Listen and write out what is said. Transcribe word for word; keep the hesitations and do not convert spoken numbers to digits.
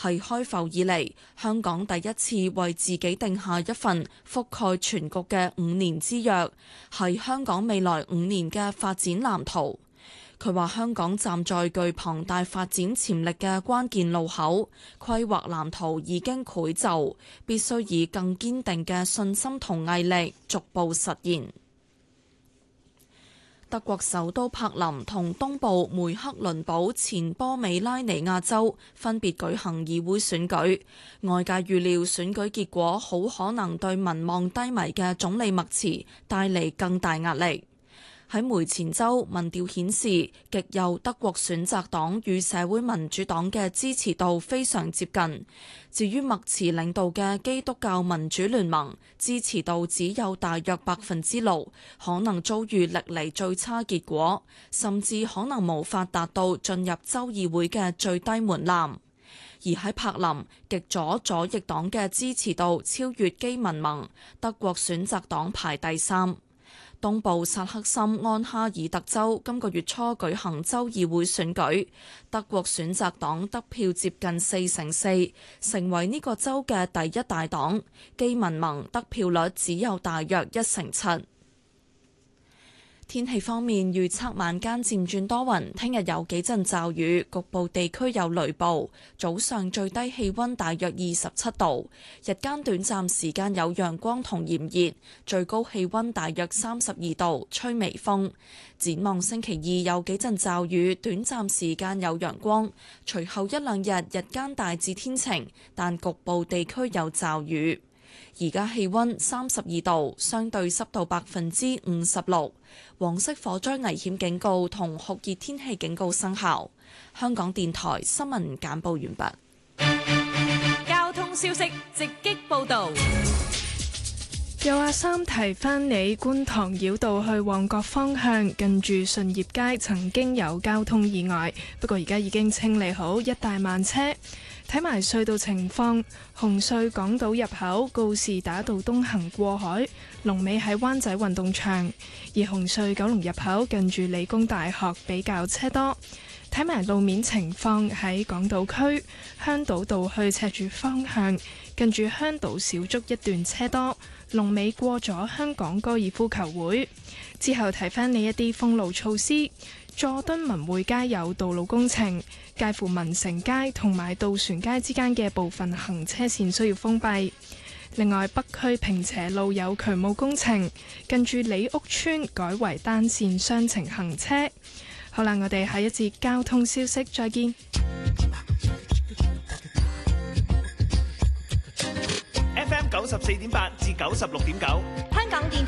係開埠以嚟香港第一次為自己定下一份覆蓋全局嘅五年之約，係香港未來五年嘅發展藍圖。佢話香港站在具龐大發展潛力嘅關鍵路口，規劃藍圖已經繪就，必須以更堅定嘅信心同毅力逐步實現。德國首都柏林同東部梅克倫堡前波美拉尼亞州分別舉行議會選舉，外界預料選舉結果好可能對民望低迷嘅總理默茨帶嚟更大壓力。喺梅前州民調顯示，極右德國選擇黨與社會民主黨嘅支持度非常接近。至於默茨領導嘅基督教民主聯盟，支持度只有大約百分之六，可能遭遇歷嚟最差結果，甚至可能無法達到進入州議會嘅最低門檻。而喺柏林，極左左翼黨嘅支持度超越基民盟，德國選擇黨排第三。東部薩克森安哈爾特州今個月初舉行州議會選舉，德國選擇黨得票接近四成四，成為呢個州嘅第一大黨。基民盟得票率只有大約一成七。天氣方面，預測晚間漸轉多雲，聽日有幾陣驟雨，局部地區有雷暴。早上最低氣溫大約二十七度，日間短暫時間有陽光同炎熱，最高氣溫大約三十二度，吹微風。展望星期二有幾陣驟雨，短暫時間有陽光，隨後一兩日日間大致天晴，但局部地區有驟雨。而家氣溫三十二度，相對濕度百分之五十六，黃色火災危險警告同酷熱天氣警告生效。香港電台新聞簡報完畢。交通消息直擊報道。 有阿三提翻你，觀塘繞道去旺角方向，近住順業街曾經有交通意外，不過而家已經清理好，一大慢車。睇埋隧道情況，紅隧港島入口告士打道東行過海，龍尾喺灣仔運動場；而紅隧九龍入口近住理工大學比較車多。睇埋路面情況，喺港島區香島道去赤柱方向，近住香島小築一段車多，龍尾過咗香港高爾夫球會。之後提返你一啲封路措施。佐敦文匯街有道路工程，介乎民城街同埋渡船街之間嘅部分行車線需要封閉。另外，北區坪輋路有渠務工程，近住李屋村改為單線雙程行車。好啦，我哋下一節交通消息再見。 F M 九十四點八至九十六點九，香港電